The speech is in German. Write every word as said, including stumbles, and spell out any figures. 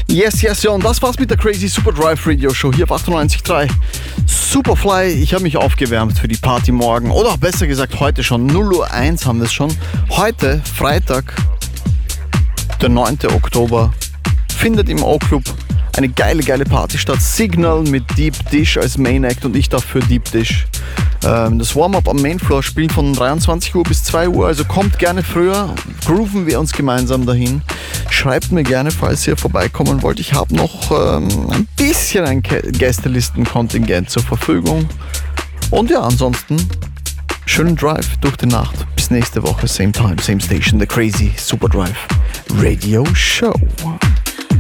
Yes, yes, ja, und das war's mit der Crazy Super Drive Radio Show hier auf achtundneunzig Komma drei. Superfly, ich habe mich aufgewärmt für die Party morgen. Oder auch besser gesagt heute schon, null Uhr eins haben wir es schon. Heute, Freitag, der neunten Oktober, findet im O-Club eine geile, geile Party statt. Signal mit Deep Dish als Main Act und ich darf für Deep Dish. Ähm, das Warm-Up am Mainfloor spielen von dreiundzwanzig Uhr bis zwei Uhr, also kommt gerne früher, grooven wir uns gemeinsam dahin. Schreibt mir gerne, falls ihr vorbeikommen wollt. Ich habe noch ähm, ein bisschen ein Gästelisten-Kontingent zur Verfügung. Und ja, ansonsten schönen Drive durch die Nacht. Bis nächste Woche, same time, same station, the Crazy Super Drive Radio Show.